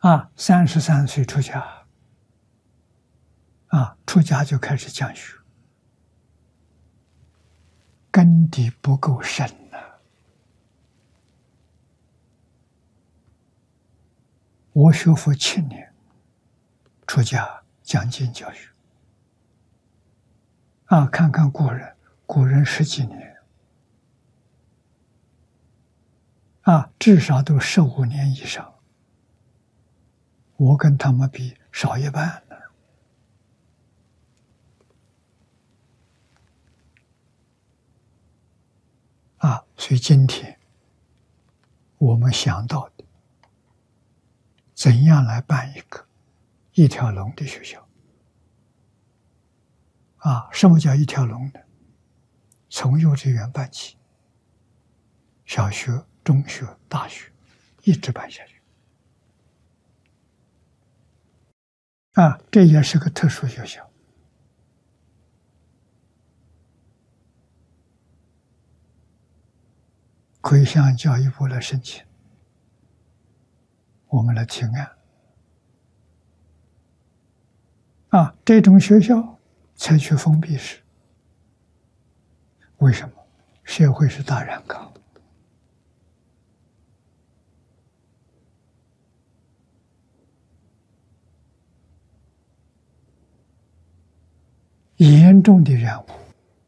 33岁出家，出家就开始讲学，根底不够深了。我学佛7年，出家讲经教学，看看古人10几年，至少都15年以上。我跟他们比少一半呢。所以今天我们想到的，怎样来办一条龙的学校？什么叫一条龙呢？从幼稚园办起，小学、中学、大学，一直办下去。这也是个特殊学校。可以向教育部来申请，我们来提案。这种学校采取封闭式，为什么？社会是大染缸，严重的染污。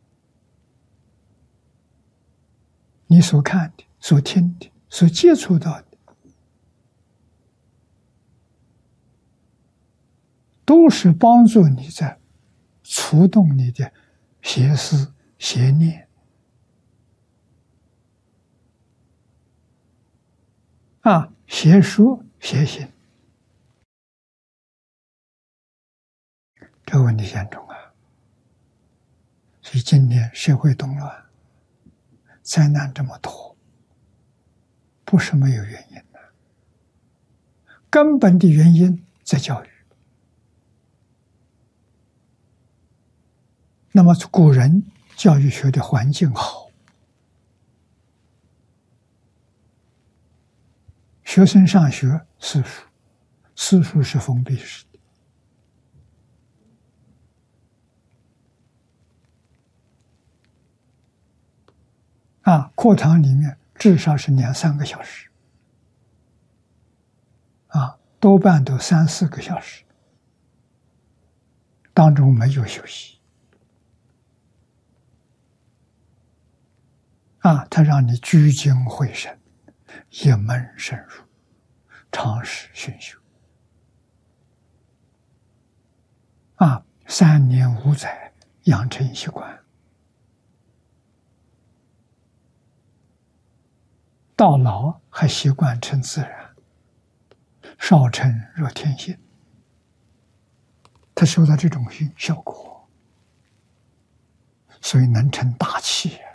你所看的、所听的、所接触到的，都是帮助你在触动你的邪思、邪念，邪说、邪行。这个问题严重啊！所以今天社会动乱，灾难这么多，不是没有原因的。根本的原因在教育。那么古人教育学的环境好，学生上学私塾，私塾是封闭式的。课堂里面至少是2、3个小时，多半都3、4个小时，当中没有休息。他让你聚精会神，一门深入，长时熏修。3年5载，养成习惯。到老还习惯成自然，少成若天性。他收到这种效果，所以能成大器。